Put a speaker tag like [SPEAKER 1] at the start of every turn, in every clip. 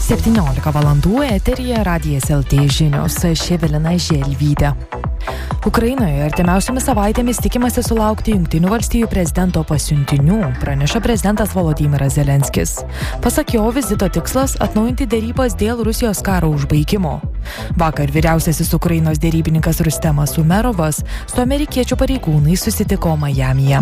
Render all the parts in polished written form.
[SPEAKER 1] 17 valandų eteryje Radijas LT žinios, aš Evelina Želvytė. Ukrainoje artimiausiomis savaitėmis tikimasi sulaukti Jungtinių valstijų prezidento pasiuntinių, praneša prezidentas Volodymyras Zelenskis. Pasak jo, vizito tikslas atnaujinti derybas dėl Rusijos karo užbaigimo. Vakar vyriausiasis Ukrainos derybininkas Rustemas Umerovas su amerikiečių pareigūnais susitiko Majamyje.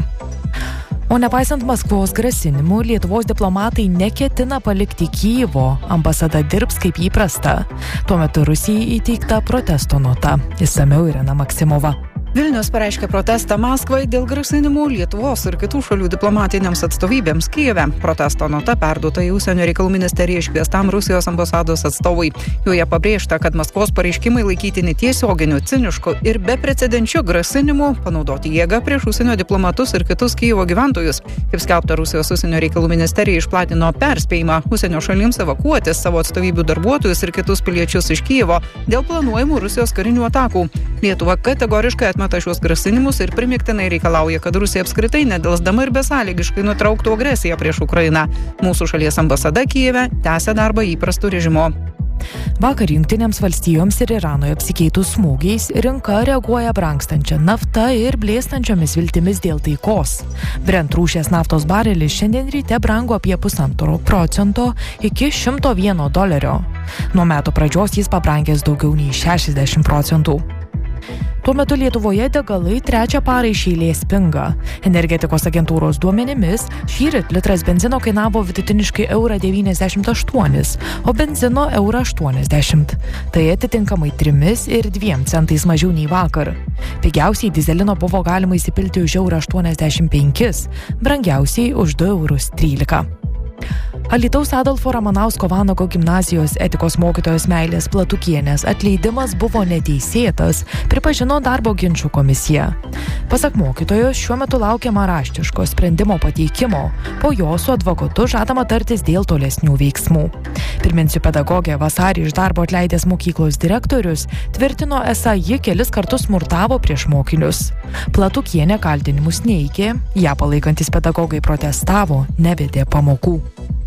[SPEAKER 1] O nepaisant Maskvos grasinimų, Lietuvos diplomatai neketina palikti Kijevo, ambasada dirbs kaip įprasta. Tuo metu Rusijai įteikta protesto nota. Išsamiau Irena Maksimova.
[SPEAKER 2] Vilnius pareiškė protestą Maskvai dėl grasinimų Lietuvos ir kitų šalių diplomatinėms atstovybėms Kijeve. Protesto nota perduota į Užsienio reikalų ministeriją iškviestam Rusijos ambasados atstovui. Joje pabrėžta, kad Maskvos pareiškimai laikytini tiesioginiu, cinišku ir beprecedenčiu grasinimu panaudoti jėgą prieš užsienio diplomatus ir kitus Kijevo gyventojus. Kaip skelbta, Rusijos Užsienio reikalų ministerija išplatino perspėjimą užsienio šalims evakuoti savo atstovybių darbuotojus ir kitus piliečius iš Kijevo dėl planuojamų Rusijos karinių atakų. Lietuva kategoriškai atmeta šios grasinimus ir primygtinai reikalauja, kad Rusija apskritai nedelsdama ir besąlygiškai nutrauktų agresiją prieš Ukrainą. Mūsų šalies ambasada Kijeve tęsia darbą įprastu režimu.
[SPEAKER 1] Vakar Jungtinėms valstijoms ir Iranui apsikeitus smūgiais, rinka reaguoja brangstančia nafta ir blėstančiomis viltimis dėl taikos. Brent rūšies naftos barelis šiandien ryte brango apie 1,5% iki $101. Nuo metų pradžios jis pabrangęs daugiau nei 60%. Tuo metu Lietuvoje degalai trečią parą iš eilės pinga. Energetikos agentūros duomenimis šįryt litras benzino kainavo vidutiniškai €98, o benzino €80. Tai atitinkamai 3 ir 2 centais mažiau nei vakar. Pigiausiai dizelino buvo galima įsipilti už €85, brangiausiai už €2,13. Alytaus Adolfo Ramanausko Vanago gimnazijos etikos mokytojos Meilės Platukienės atleidimas buvo neteisėtas, pripažino darbo ginčų komisija. Pasak mokytojos, šiuo metu laukiama raštiško sprendimo pateikimo, po jo su advokatu žadama tartis dėl tolesnių veiksmų. Priminsiu, pedagogė vasarį iš darbo atleidęs mokyklos direktorius tvirtino, esą ji kelis kartus smurtavo prieš mokinius. Platukienė kaltinimus neigė, ją palaikantis pedagogai protestavo, nevedė pamokų.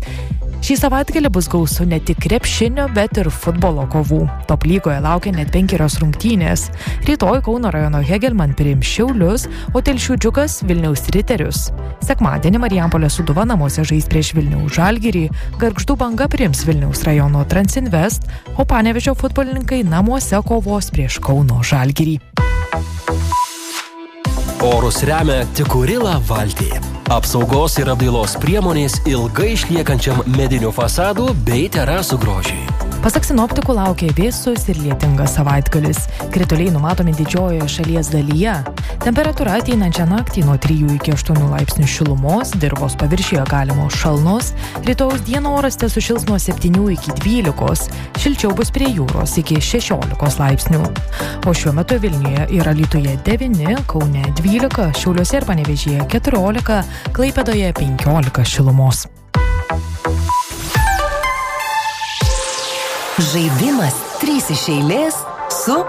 [SPEAKER 1] Šį savaitgalį bus gausu ne tik krepšinio, bet ir futbolo kovų. Top lygoje laukia net 5 rungtynės. Rytoj Kauno rajono Hegelman priims Šiaulius, o Telšių Džiugas Vilniaus Riterius. Sekmadienį Marijampolės Sūduva namuose žais prieš Vilniaus Žalgirį, Gargždų Banga priims Vilniaus rajono Transinvest, o Panevėžio futbolininkai namuose kovos prieš Kauno Žalgirį.
[SPEAKER 3] Orus remia Tikurila valtį. Apsaugos ir apdailos priemonės ilgai išliekančiam medinių fasadų bei terasų grožiui.
[SPEAKER 1] Pasak sinoptikų laukia vėsus ir lietingas savaitgalis. Krituliai numatomi didžiojoje šalies dalyje. Temperatūra ateinančią naktį nuo 3 iki 8 laipsnių šilumos, dirvos paviršiuje galimos šalnos, rytojaus dieną oras tesušils nuo 7 iki 12, šilčiau bus prie jūros iki 16 laipsnių. O šiuo metu Vilniuje ir Alytuje 9, Kaune 12, Šiauliuose ir Panevėžyje 14, Klaipėdoje 15 šilumos.
[SPEAKER 4] Žaidimas 3 iš eilės su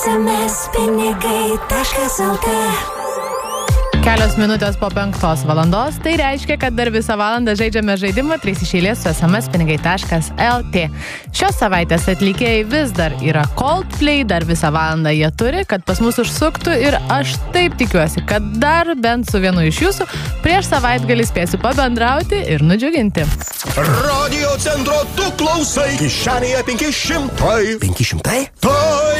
[SPEAKER 5] smspinigai.lt.
[SPEAKER 6] Kelios minutės po 5 valandos, tai reiškia, kad dar visą valandą žaidžiame žaidimą 3 iš eilės su smspinigai.lt. Šios savaitės atlikėjai vis dar yra Coldplay, dar visą valandą jie turi, kad pas mus užsuktų ir aš taip tikiuosi, kad dar bent su vienu iš jūsų prieš savaitgalį spėsiu pabendrauti ir nudžiuginti.
[SPEAKER 7] Radio centro tu klausai, kišenėje 500.
[SPEAKER 3] 500?
[SPEAKER 7] Tai